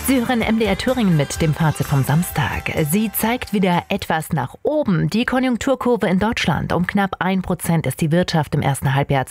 Sie hören MDR Thüringen mit dem Fazit vom Samstag. Sie zeigt wieder etwas nach oben. Die Konjunkturkurve in Deutschland. Um knapp 1% ist die Wirtschaft im ersten Halbjahr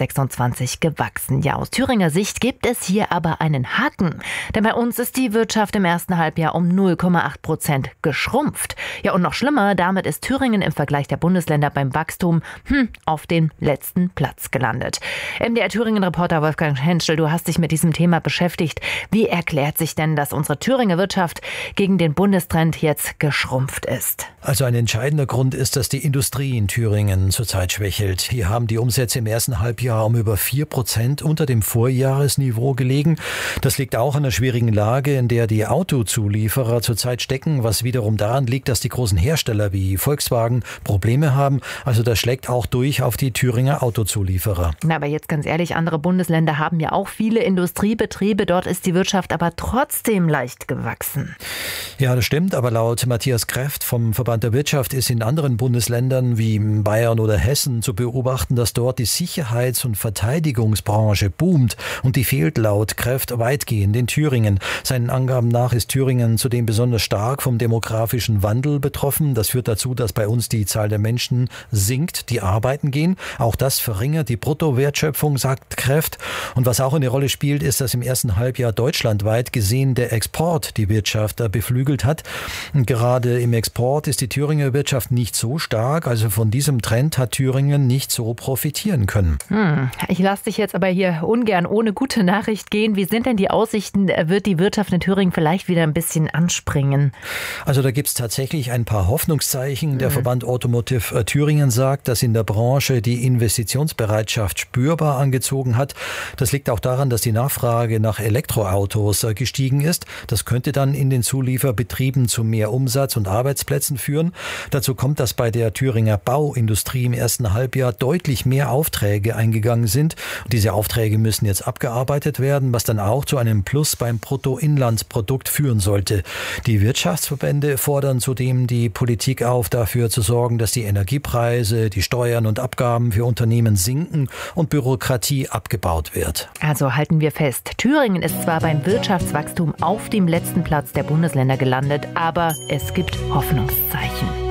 2026 gewachsen. Ja, aus Thüringer Sicht gibt es hier aber einen Haken. Denn bei uns ist die Wirtschaft im ersten Halbjahr um 0,8% geschrumpft. Ja, und noch schlimmer, damit ist Thüringen im Vergleich der Bundesländer beim Wachstum auf den letzten Platz gelandet. MDR Thüringen-Reporter Wolfgang Henschel, du hast dich mit diesem Thema beschäftigt. Wie erklärt sich denn, dass unsere Thüringer Wirtschaft gegen den Bundestrend jetzt geschrumpft ist? Also ein entscheidender Grund ist, dass die Industrie in Thüringen zurzeit schwächelt. Hier haben die Umsätze im ersten Halbjahr um über 4% unter dem Vorjahresniveau gelegen. Das liegt auch an der schwierigen Lage, in der die Autozulieferer zurzeit stecken, was wiederum daran liegt, dass die großen Hersteller wie Volkswagen Probleme haben. Also das schlägt auch durch auf die Thüringer Autozulieferer. Na, aber jetzt ganz ehrlich, andere Bundesländer haben ja auch viele Industriebetriebe. Dort ist die Wirtschaft aber trotzdem leicht gewachsen. Ja, das stimmt, aber laut Matthias Kreft vom Verband der Wirtschaft ist in anderen Bundesländern wie Bayern oder Hessen zu beobachten, dass dort die Sicherheits- und Verteidigungsbranche boomt und die fehlt laut Kreft weitgehend in Thüringen. Seinen Angaben nach ist Thüringen zudem besonders stark vom demografischen Wandel betroffen. Das führt dazu, dass bei uns die Zahl der Menschen sinkt, die arbeiten gehen. Auch das verringert die Bruttowertschöpfung, sagt Kreft. Und was auch eine Rolle spielt, ist, dass im ersten Halbjahr deutschlandweit gesehen der Export die Wirtschaft beflügelt hat. Und gerade im Export ist die Thüringer Wirtschaft nicht so stark. Also von diesem Trend hat Thüringen nicht so profitieren können. Ich lasse dich jetzt aber hier ungern ohne gute Nachricht gehen. Wie sind denn die Aussichten? Wird die Wirtschaft in Thüringen vielleicht wieder ein bisschen anspringen? Also da gibt es tatsächlich ein paar Hoffnungszeichen. Der Verband Automotive Thüringen sagt, dass in der Branche die Investitionsbereitschaft spürbar angezogen hat. Das liegt auch daran, dass die Nachfrage nach Elektroautos gestiegen ist. Das könnte dann in den Zulieferbetrieben zu mehr Umsatz und Arbeitsplätzen führen. Dazu kommt, dass bei der Thüringer Bauindustrie im ersten Halbjahr deutlich mehr Aufträge eingegangen sind. Diese Aufträge müssen jetzt abgearbeitet werden, was dann auch zu einem Plus beim Bruttoinlandsprodukt führen sollte. Die Wirtschaftsverbände fordern zudem die Politik auf, dafür zu sorgen, dass die Energiepreise, die Steuern und Abgaben für Unternehmen sinken und Bürokratie abgebaut wird. Also halten wir fest, Thüringen ist zwar beim Wirtschaftswachstum auf dem letzten Platz der Bundesländer gelandet, aber es gibt Hoffnungszeichen.